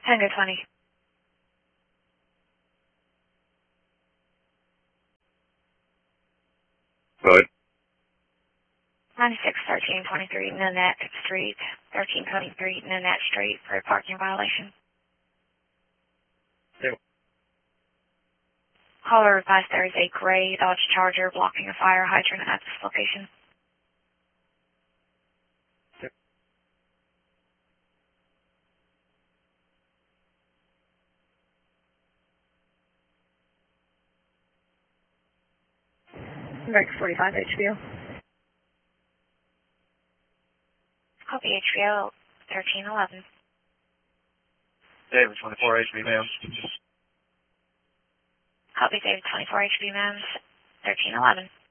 Tango 20. Good. 961323 Nanette Street, 1323 Nanette Street for a parking violation. Yep. Caller advised there is a gray Dodge Charger blocking a fire hydrant at this location. Yep. American 45 HBO. Copy HBO 1311. David 24 HB, ma'am. Copy David 24 HB, ma'am. 1311.